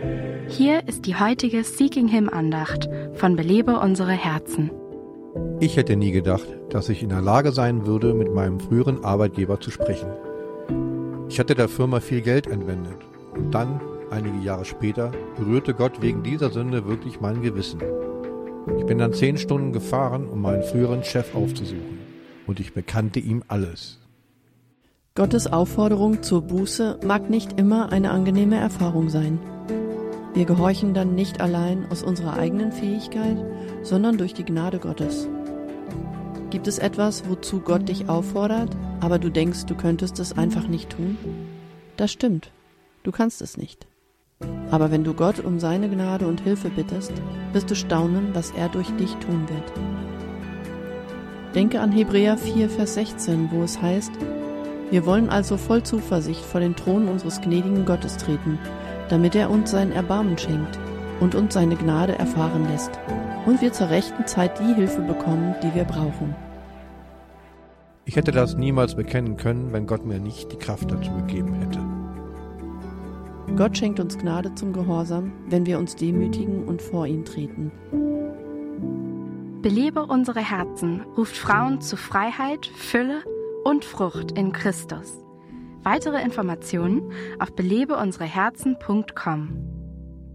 Hier ist die heutige Seeking Him Andacht von Belebe unsere Herzen. Ich hätte nie gedacht, dass ich in der Lage sein würde, mit meinem früheren Arbeitgeber zu sprechen. Ich hatte der Firma viel Geld entwendet. Und dann, einige Jahre später, berührte Gott wegen dieser Sünde wirklich mein Gewissen. Ich bin dann 10 Stunden gefahren, um meinen früheren Chef aufzusuchen. Und ich bekannte ihm alles. Gottes Aufforderung zur Buße mag nicht immer eine angenehme Erfahrung sein. Wir gehorchen dann nicht allein aus unserer eigenen Fähigkeit, sondern durch die Gnade Gottes. Gibt es etwas, wozu Gott dich auffordert, aber du denkst, du könntest es einfach nicht tun? Das stimmt, du kannst es nicht. Aber wenn du Gott um seine Gnade und Hilfe bittest, wirst du staunen, was er durch dich tun wird. Denke an Hebräer 4, Vers 16, wo es heißt: Wir wollen also voll Zuversicht vor den Thron unseres gnädigen Gottes treten, damit er uns sein Erbarmen schenkt und uns seine Gnade erfahren lässt und wir zur rechten Zeit die Hilfe bekommen, die wir brauchen. Ich hätte das niemals bekennen können, wenn Gott mir nicht die Kraft dazu gegeben hätte. Gott schenkt uns Gnade zum Gehorsam, wenn wir uns demütigen und vor ihn treten. Belebe unsere Herzen ruft Frauen zu Freiheit, Fülle und Frucht in Christus. Weitere Informationen auf belebeunsereherzen.com.